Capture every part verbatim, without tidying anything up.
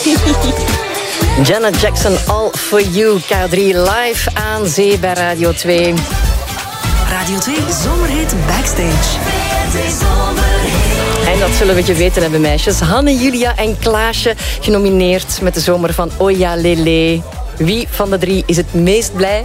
Janet Jackson, All For You, K drie live aan zee bij Radio twee. Radio twee Zomerhit Backstage. En dat zullen we geweten hebben, meisjes. Hanne, Julia en Klaasje genomineerd met de zomer van Oya Lele. Wie van de drie is het meest blij?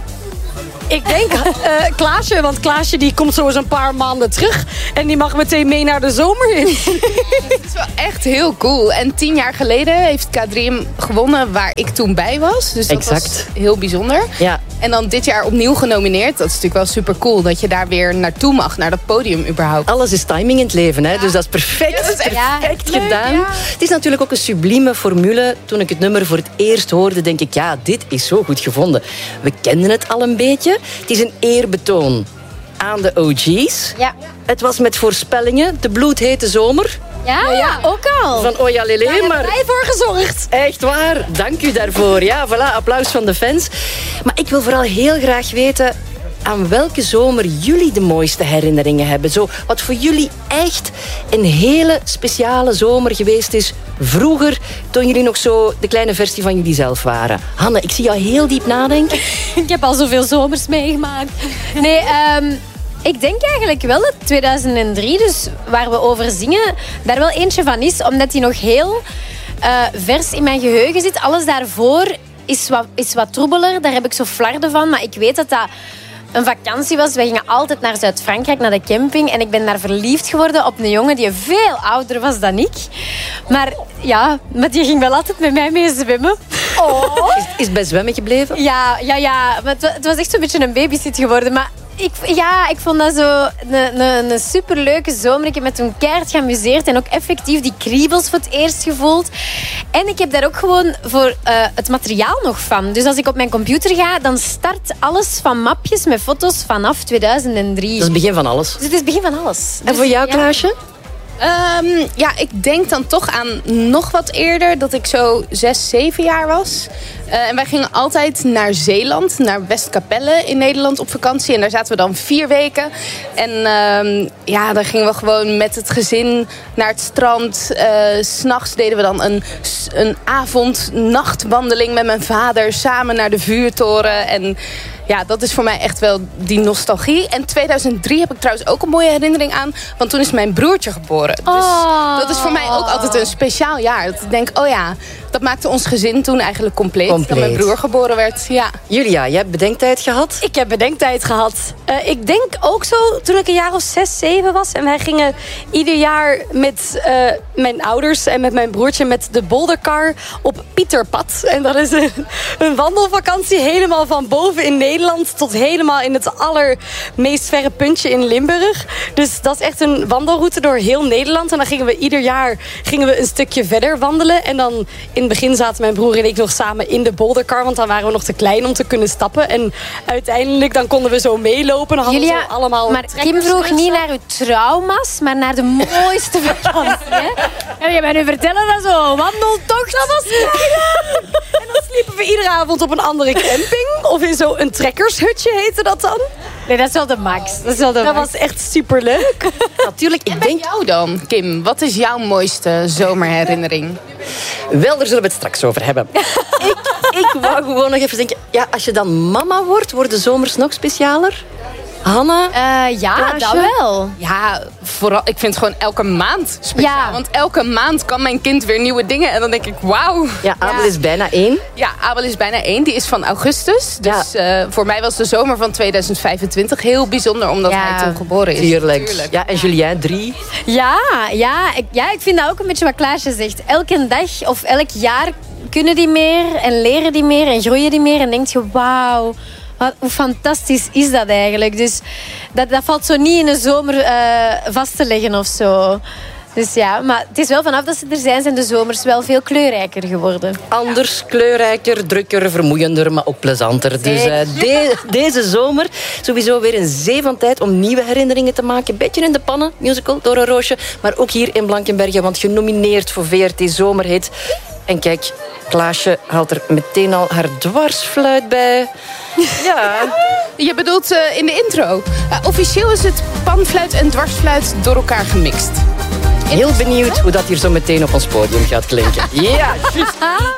Ik denk uh, Klaasje, want Klaasje die komt zo eens een paar maanden terug. En die mag meteen mee naar de zomer in. Het is wel echt heel cool. En tien jaar geleden heeft K drie hem gewonnen waar ik toen bij was. Dus dat exact. was heel bijzonder. Ja. En dan dit jaar opnieuw genomineerd. Dat is natuurlijk wel super cool dat je daar weer naartoe mag. Naar dat podium überhaupt. Alles is timing in het leven, hè? Ja. Dus dat is perfect, Ja, dat is echt perfect leuk, gedaan. ja. Het is natuurlijk ook een sublieme formule. Toen ik het nummer voor het eerst hoorde, denk ik, ja, dit is zo goed gevonden. We kenden het al een beetje. Het is een eerbetoon aan de O G's. Ja. Het was met voorspellingen. De bloedhete zomer Ja, ja, ook al. van Oya Lele. Daar hebben Maar wij voor gezorgd. echt waar, dank u daarvoor. Ja, voilà, applaus van de fans. Maar ik wil vooral heel graag weten aan welke zomer jullie de mooiste herinneringen hebben. Zo, wat voor jullie echt een hele speciale zomer geweest is vroeger, toen jullie nog zo de kleine versie van jullie zelf waren. Hanne, ik zie jou heel diep nadenken. Ik heb al zoveel zomers meegemaakt. Nee, um, ik denk eigenlijk wel dat tweeduizend drie, dus waar we over zingen, daar wel eentje van is, omdat die nog heel uh, vers in mijn geheugen zit. Alles daarvoor is wat, is wat troebeler, daar heb ik zo flarden van, maar ik weet dat dat een vakantie was. Wij gingen altijd naar Zuid-Frankrijk, naar de camping. En ik ben daar verliefd geworden op een jongen die veel ouder was dan ik. Maar ja, maar die ging wel altijd met mij mee zwemmen. Oh. Is, is het bij zwemmen gebleven? Ja, ja, ja. Maar het, het was echt zo'n beetje een babysit geworden. Maar ik, ja, ik vond dat zo een, een, een superleuke zomer. Ik heb me toen keihard geamuseerd en ook effectief die kriebels voor het eerst gevoeld. En ik heb daar ook gewoon voor uh, het materiaal nog van. Dus als ik op mijn computer ga, dan start alles van mapjes met foto's vanaf tweeduizend drie. Dat is het begin van alles. Dus het is het begin van alles. En voor jou, ja. Klaasje? Um, ja, ik denk dan toch aan nog wat eerder, dat ik zo zes, zeven jaar was. Uh, en wij gingen altijd naar Zeeland, naar Westkapelle in Nederland op vakantie. En daar zaten we dan vier weken. En um, ja, dan gingen we gewoon met het gezin naar het strand. Uh, 's Nachts deden we dan een, een avond-nachtwandeling met mijn vader samen naar de vuurtoren. En ja, dat is voor mij echt wel die nostalgie. En tweeduizend drie heb ik trouwens ook een mooie herinnering aan. Want toen is mijn broertje geboren. Dus Oh. dat is voor mij ook altijd een speciaal jaar. Dat ik denk, oh ja, dat maakte ons gezin toen eigenlijk compleet. Compleet. Dat mijn broer geboren werd, ja. Julia, jij hebt bedenktijd gehad? Ik heb bedenktijd gehad. Uh, ik denk ook zo toen ik een jaar of zes, zeven was. En wij gingen ieder jaar met uh, mijn ouders en met mijn broertje met de bolderkar op Pieterpad. En dat is een, een wandelvakantie helemaal van boven in Nederland tot helemaal in het allermeest verre puntje in Limburg. Dus dat is echt een wandelroute door heel Nederland. En dan gingen we ieder jaar gingen we een stukje verder wandelen. En dan in het begin zaten mijn broer en ik nog samen in de bolderkar. Want dan waren we nog te klein om te kunnen stappen. En uiteindelijk dan konden we zo meelopen. Dan hadden we Julia, zo allemaal maar Kim vroeg niet naar uw trauma's, maar naar de mooiste vakantie. Hè? En je bent nu vertellen dat zo'n wandeltocht. Dat was En dan sliepen we iedere avond op een andere camping. Of in zo'n trekkershutje heette dat dan. Nee, dat is wel de max. Dat, is wel de Dat max. was echt superleuk. Natuurlijk, ik En denk... jou dan, Kim? Wat is jouw mooiste zomerherinnering? Wel, daar zullen we het straks over hebben. ik, ik wou gewoon nog even denken... Ja, als je dan mama wordt, worden de zomers nog specialer? Hanne? Uh, ja, Klaasje? dat wel. Ja, vooral, ik vind gewoon elke maand speciaal. Ja. Want elke maand kan mijn kind weer nieuwe dingen. En dan denk ik, wauw. Ja, Abel Ja. is bijna één. Ja, Abel is bijna één. Die is van augustus. Dus uh, voor mij was de zomer van tweeduizend vijfentwintig heel bijzonder. Omdat Ja. hij toen geboren is. Tuurlijk. Ja, en Julien, drie. Ja, ja, ik, ja, ik vind dat ook een beetje wat Klaasje zegt. Elke dag of elk jaar kunnen die meer en leren die meer en groeien die meer. En denk je, wauw, wat, hoe fantastisch is dat eigenlijk. Dus dat, dat valt zo niet in een zomer uh, vast te leggen of zo. Dus ja, maar het is wel vanaf dat ze er zijn, zijn de zomers wel veel kleurrijker geworden. Anders, kleurrijker, drukker, vermoeiender, maar ook plezanter. Dus uh, de, deze zomer sowieso weer een zee van tijd om nieuwe herinneringen te maken. Beetje in de pannen, musical, door een roosje. Maar ook hier in Blankenberge, want genomineerd voor V R T Zomerhit. En kijk, Klaasje haalt er meteen al haar dwarsfluit bij. Ja. Je bedoelt uh, in de intro. Uh, officieel is het panfluit en dwarsfluit door elkaar gemixt. Heel benieuwd hoe dat hier zo meteen op ons podium gaat klinken. Ja, juist.